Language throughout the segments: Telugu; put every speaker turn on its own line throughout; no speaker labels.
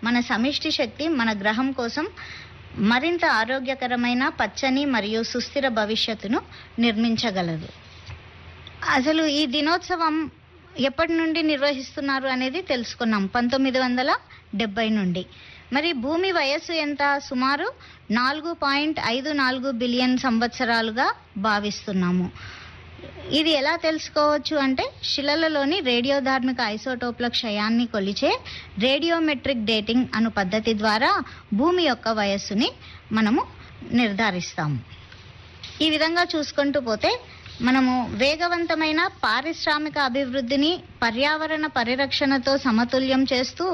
మన సమిష్టి శక్తి మన గ్రహం కోసం మరింత ఆరోగ్యకరమైన, పచ్చని మరియు సుస్థిర భవిష్యత్తును నిర్మించగలదు. అసలు ఈ దినోత్సవం ఎప్పటి నుండి నిర్వహిస్తున్నారు అనేది తెలుసుకున్నాం. 1970 నుండి. మరి భూమి వయస్సు ఎంత? సుమారు 4.54 బిలియన్ సంవత్సరాలుగా భావిస్తున్నాము. ఇది ఎలా తెలుసుకోవచ్చు అంటే, శిలలలోని రేడియోధార్మిక ఐసోటోప్ల క్షయాన్ని కొలిచే రేడియోమెట్రిక్ డేటింగ్ అను పద్ధతి ద్వారా భూమి యొక్క వయస్సుని మనము నిర్ధారిస్తాము. ఈ విధంగా చూసుకుంటూ పోతే మనము వేగవంతమైన పారిశ్రామిక అభివృద్ధిని పర్యావరణ పరిరక్షణతో సమతుల్యం చేస్తూ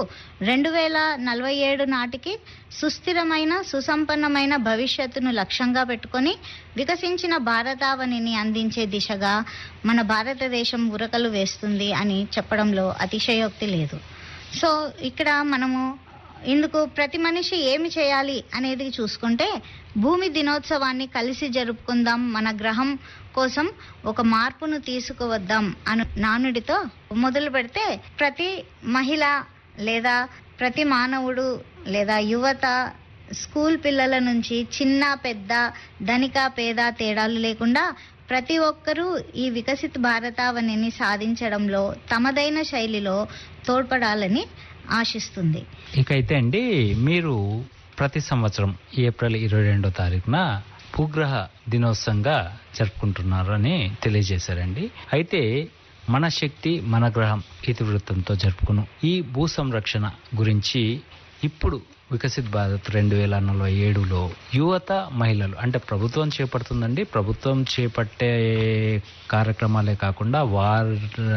2047 నాటికి సుస్థిరమైన, సుసంపన్నమైన భవిష్యత్తును లక్ష్యంగా పెట్టుకొని వికసించిన భారతావనిని అందించే దిశగా మన భారతదేశం ఉరకలు వేస్తుంది అని చెప్పడంలో అతిశయోక్తి లేదు. సో ఇక్కడ మనము ఇందుకు ప్రతి మనిషి ఏమి చేయాలి అనేది చూసుకుంటే, భూమి దినోత్సవాన్ని కలిసి జరుపుకుందాం, మన గ్రహం కోసం ఒక మార్పును తీసుకువద్దాం అను నానుడితో మొదలు పెడితే ప్రతి మహిళ లేదా ప్రతి మానవుడు లేదా యువత, స్కూల్ పిల్లల నుంచి చిన్న పెద్ద, ధనిక పేద తేడాలు లేకుండా ప్రతి ఒక్కరూ ఈ వికసిత భారతావనిని సాధించడంలో తమదైన శైలిలో తోడ్పడాలని ఆశిస్తుంది.
ఇకైతే అండి, మీరు ప్రతి సంవత్సరం ఏప్రిల్ 22వ తారీఖున భూగ్రహ దినోత్సవంగా జరుపుకుంటున్నారని తెలియజేశారండి. అయితే మన శక్తి మన గ్రహం ఇతివృత్తంతో జరుపుకును ఈ భూ సంరక్షణ గురించి ఇప్పుడు వికసిత్ భారత్ 2047లో యువత, మహిళలు అంటే ప్రభుత్వం చేపడుతుందండి. ప్రభుత్వం చేపట్టే కార్యక్రమాలే కాకుండా వారి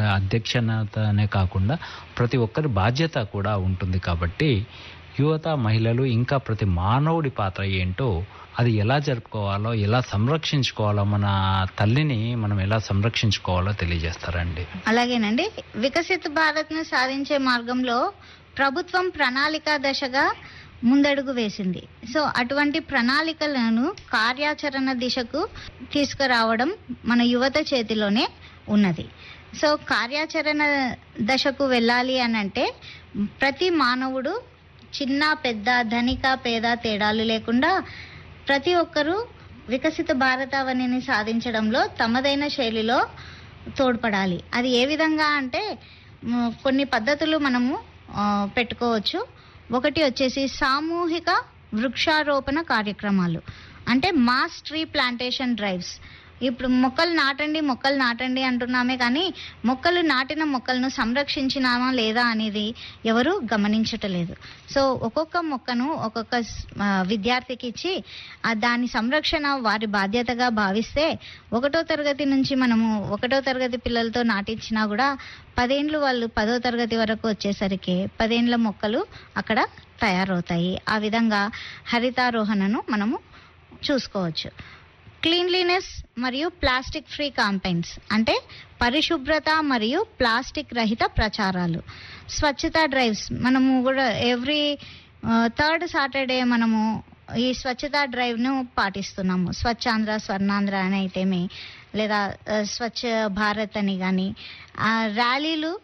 అధ్యక్షతనే కాకుండా ప్రతి ఒక్కరి బాధ్యత కూడా ఉంటుంది. కాబట్టి యువత, మహిళలు ఇంకా ప్రతి మానవుడి పాత్ర ఏంటో, అది ఎలా జరుపుకోవాలో, ఎలా సంరక్షించుకోవాలో, మన తల్లిని మనం ఎలా సంరక్షించుకోవాలో తెలియజేస్తారండి.
అలాగేనండి, వికసిత భారత్ ను సాధించే మార్గంలో ప్రభుత్వం ప్రణాళిక దశగా ముందడుగు వేసింది. సో అటువంటి ప్రణాళికలను కార్యాచరణ దిశకు తీసుకురావడం మన యువత చేతిలోనే ఉన్నది. సో కార్యాచరణ దశకు వెళ్ళాలి అని అంటే ప్రతి మానవుడు చిన్న పెద్ద, ధనిక పేద తేడాలు లేకుండా ప్రతి ఒక్కరూ వికసిత భారతావనిని సాధించడంలో తమదైన శైలిలో తోడ్పడాలి. అది ఏ విధంగా అంటే కొన్ని పద్ధతులు మనము పెట్టుకోవచ్చు. ఒకటి వచ్చేసి సామూహిక వృక్షారోపణ కార్యక్రమాలు, అంటే మాస్ ట్రీ ప్లాంటేషన్ డ్రైవ్స్. ఇప్పుడు మొక్కలు నాటండి అంటున్నామే కానీ మొక్కలు నాటిన మొక్కలను సంరక్షించినామా లేదా అనేది ఎవరు గమనించటలేదు. సో ఒక్కొక్క మొక్కను ఒక్కొక్క విద్యార్థికి ఇచ్చి దాని సంరక్షణ వారి బాధ్యతగా భావిస్తే 1వ తరగతి నుంచి మనము 1వ తరగతి పిల్లలతో నాటించినా కూడా 10 ఏళ్ళు వాళ్ళు 10వ తరగతి వరకు వచ్చేసరికి 10 ఏళ్ళ మొక్కలు అక్కడ తయారవుతాయి. ఆ విధంగా హరితారోహణను మనము చూసుకోవచ్చు. క్లీన్లీనెస్ మరియు ప్లాస్టిక్ ఫ్రీ క్యాంపెయిన్స్, అంటే పరిశుభ్రత మరియు ప్లాస్టిక్ రహిత ప్రచారాలు. స్వచ్ఛతా డ్రైవ్స్ మనము కూడా ఎవ్రీ 3rd సాటర్డే మనము ఈ స్వచ్ఛతా డ్రైవ్ను పాటిస్తున్నాము. స్వచ్ఛాంధ్ర, స్వర్ణాంధ్ర అని అయితేమి, లేదా స్వచ్ఛ భారత్ అని కానీ ర్యాలీలు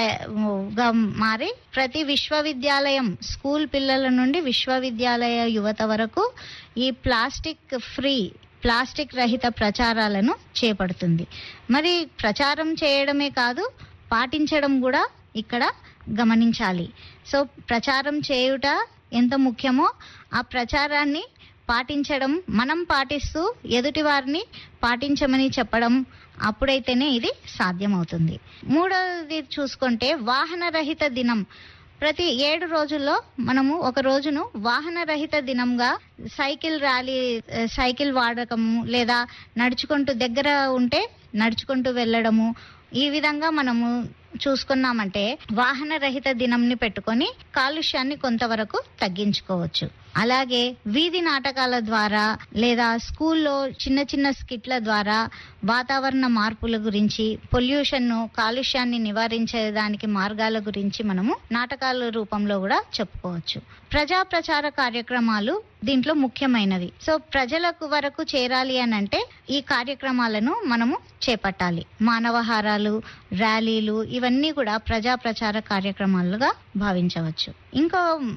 గా మారి ప్రతి విశ్వవిద్యాలయం, స్కూల్ పిల్లల నుండి విశ్వవిద్యాలయ యువత వరకు ఈ ప్లాస్టిక్ రహిత ప్రచారాలను చేపడుతుంది. మరి ప్రచారం చేయడమే కాదు, పాటించడం కూడా ఇక్కడ గమనించాలి. సో ప్రచారం చేయుట ఎంత ముఖ్యమో ఆ ప్రచారాన్ని పాటించడం, మనం పాటిస్తూ ఎదుటి వారిని పాటించమని చెప్పడం, అప్పుడైతేనే ఇది సాధ్యమవుతుంది. 3వది చూసుకుంటే వాహన రహిత దినం. ప్రతి 7 రోజుల్లో మనము ఒక రోజును వాహన రహిత దినంగా సైకిల్ వాడకము, లేదా నడుచుకుంటూ దగ్గర ఉంటే నడుచుకుంటూ వెళ్ళడము, ఈ విధంగా మనము చూసుకున్నామంటే వాహన రహిత దినంని పెట్టుకొని కాలుష్యాన్ని కొంతవరకు తగ్గించుకోవచ్చు. అలాగే వీధి నాటకాల ద్వారా లేదా స్కూల్లో చిన్న చిన్న స్కిట్ల ద్వారా వాతావరణ మార్పుల గురించి, పొల్యూషన్ను, కాలుష్యాన్ని నివారించేదానికి మార్గాల గురించి మనము నాటకాల రూపంలో కూడా చెప్పుకోవచ్చు. ప్రజా ప్రచార కార్యక్రమాలు దీంట్లో ముఖ్యమైనవి. సో ప్రజలకు వరకు చేరాలి అని అంటే ఈ కార్యక్రమాలను మనము చేపట్టాలి. మానవహారాలు, ర్యాలీలు ఇవన్నీ కూడా ప్రజా ప్రచార కార్యక్రమాలుగా భావించవచ్చు. ఇంకో